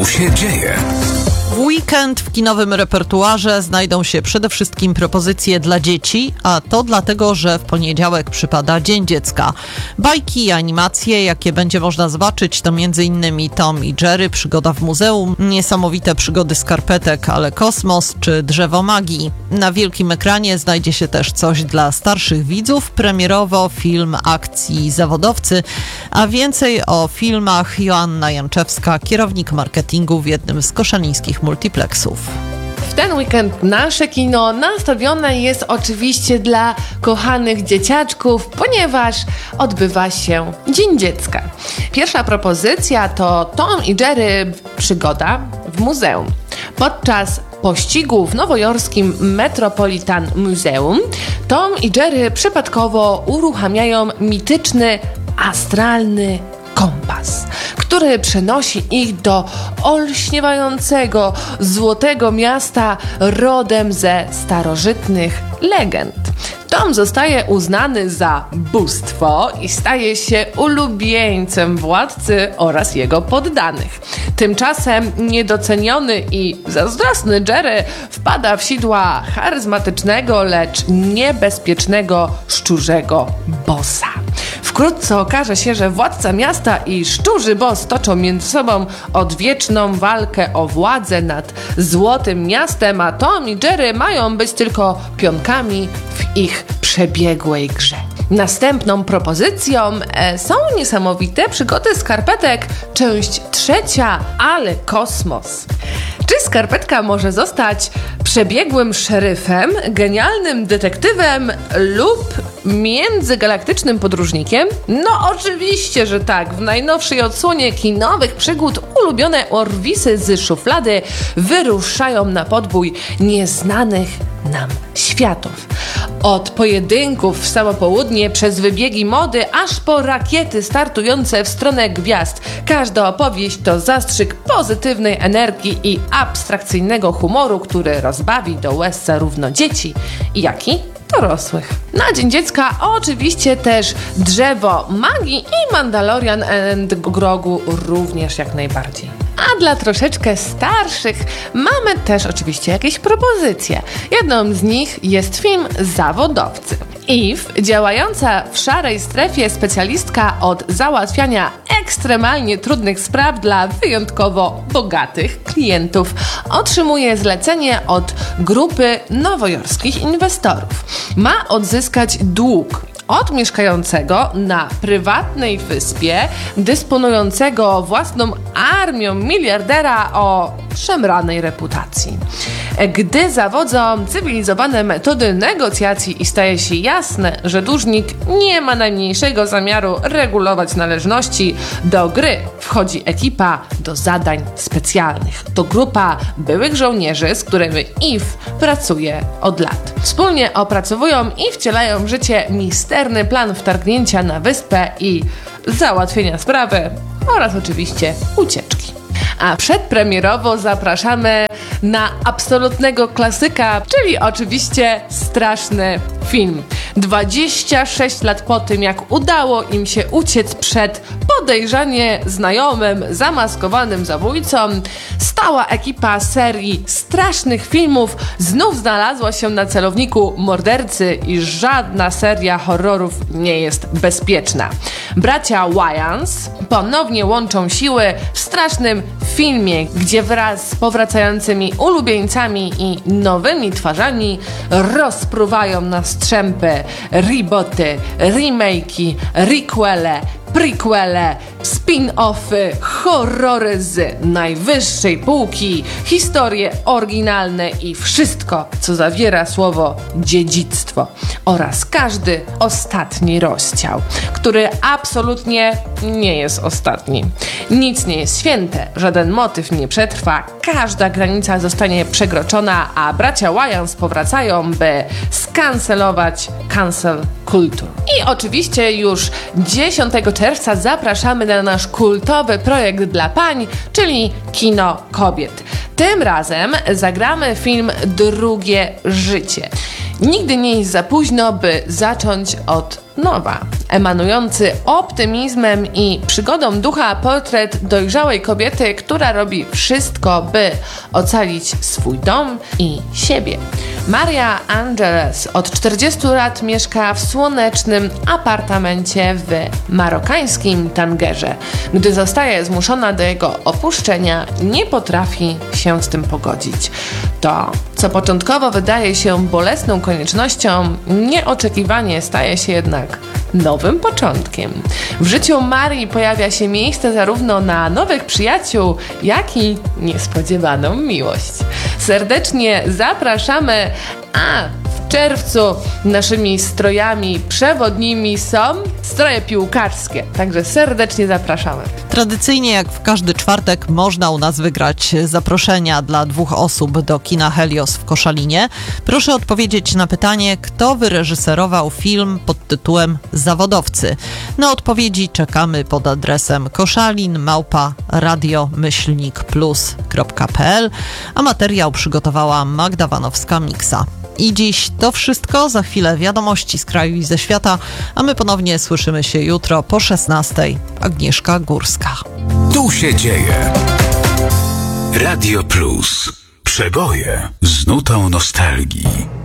się dzieje? W weekend w kinowym repertuarze znajdą się przede wszystkim propozycje dla dzieci, a to dlatego, że w poniedziałek przypada Dzień Dziecka. Bajki i animacje, jakie będzie można zobaczyć, to m.in. Tom i Jerry, Przygoda w muzeum, Niesamowite przygody skarpetek, ale kosmos czy Drzewo magii. Na wielkim ekranie znajdzie się też coś dla starszych widzów, premierowo film akcji Zawodowcy, a więcej o filmach Joanna Janczewska, kierownik marketingu w jednym z koszalińskich multiplexów. W ten weekend nasze kino nastawione jest oczywiście dla kochanych dzieciaczków, ponieważ odbywa się Dzień Dziecka. Pierwsza propozycja to Tom i Jerry Przygoda w muzeum. Podczas pościgu w nowojorskim Metropolitan Museum Tom i Jerry przypadkowo uruchamiają mityczny, astralny kompas, który przenosi ich do olśniewającego, złotego miasta rodem ze starożytnych legend. Tom zostaje uznany za bóstwo i staje się ulubieńcem władcy oraz jego poddanych. Tymczasem niedoceniony i zazdrosny Jerry wpada w sidła charyzmatycznego, lecz niebezpiecznego szczurzego bossa. Wkrótce okaże się, że władca miasta i szczurzy boss toczą między sobą odwieczną walkę o władzę nad złotym miastem, a Tom i Jerry mają być tylko pionkami w ich przebiegłej grze. Następną propozycją są Niesamowite przygody skarpetek, część 3, ale kosmos. Czy skarpetka może zostać przebiegłym szeryfem, genialnym detektywem lub międzygalaktycznym podróżnikiem? No oczywiście, że tak. W najnowszej odsłonie kinowych przygód ulubione Orwisy z szuflady wyruszają na podbój nieznanych nam światów. Od pojedynków w samo południe, przez wybiegi mody, aż po rakiety startujące w stronę gwiazd. Każda opowieść to zastrzyk pozytywnej energii i abstrakcyjnego humoru, który rozbawi do łez zarówno dzieci, jak i dorosłych. Na Dzień Dziecka oczywiście też Drzewo magii i Mandalorian and Grogu również jak najbardziej. A dla troszeczkę starszych mamy też oczywiście jakieś propozycje. Jedną z nich jest film Zawodowcy. Eve, działająca w szarej strefie specjalistka od załatwiania ekstremalnie trudnych spraw dla wyjątkowo bogatych klientów, otrzymuje zlecenie od grupy nowojorskich inwestorów. Ma odzyskać dług od mieszkającego na prywatnej wyspie, dysponującego własną armią miliardera o szemranej reputacji. Gdy zawodzą cywilizowane metody negocjacji i staje się jasne, że dłużnik nie ma najmniejszego zamiaru regulować należności, do gry wchodzi ekipa do zadań specjalnych. To grupa byłych żołnierzy, z którymi Eve pracuje od lat. Wspólnie opracowują i wcielają w życie misterny plan wtargnięcia na wyspę i załatwienia sprawy oraz oczywiście ucieczki. A przedpremierowo zapraszamy na absolutnego klasyka, czyli oczywiście straszny film. 26 lat po tym, jak udało im się uciec przed podejrzanie znajomym, zamaskowanym zabójcą, stała ekipa serii strasznych filmów znów znalazła się na celowniku mordercy i żadna seria horrorów nie jest bezpieczna. Bracia Wayans ponownie łączą siły w strasznym filmie, gdzie wraz z powracającymi ulubieńcami i nowymi twarzami rozpruwają na strzępy rebooty, remake'i, requele, prequele, spin-offy, horrory z najwyższej półki, historie oryginalne i wszystko, co zawiera słowo dziedzictwo oraz każdy ostatni rozdział, który absolutnie nie jest ostatni. Nic nie jest święte, żaden motyw nie przetrwa, każda granica zostanie przekroczona, a bracia Wayans powracają, by skancelować cancel culture. I oczywiście już 10 czerwca zapraszamy na nasz kultowy projekt dla pań, czyli Kino Kobiet. Tym razem zagramy film Drugie życie. Nigdy nie jest za późno, by zacząć od nowa. Emanujący optymizmem i przygodą ducha portret dojrzałej kobiety, która robi wszystko, by ocalić swój dom i siebie. Maria Angeles od 40 lat mieszka w słonecznym apartamencie w marokańskim Tangerze. Gdy zostaje zmuszona do jego opuszczenia, nie potrafi się z tym pogodzić. To, co początkowo wydaje się bolesną koniecznością, nieoczekiwanie staje się jednak nowym początkiem. W życiu Marii pojawia się miejsce zarówno na nowych przyjaciół, jak i niespodziewaną miłość. Serdecznie zapraszamy, a w czerwcu naszymi strojami przewodnimi są stroje piłkarskie, także serdecznie zapraszamy. Tradycyjnie, jak w każdy czwartek, można u nas wygrać zaproszenia dla 2 osób do kina Helios w Koszalinie. Proszę odpowiedzieć na pytanie, kto wyreżyserował film pod tytułem Zawodowcy. Na odpowiedzi czekamy pod adresem koszalin@radio-plus.pl, a materiał przygotowała Magda Wanowska-Miksa. I dziś to wszystko. Za chwilę wiadomości z kraju i ze świata, a my ponownie słyszymy się jutro po 16:00. Agnieszka Górska. Tu się dzieje. Radio Plus. Przeboje z nutą nostalgii.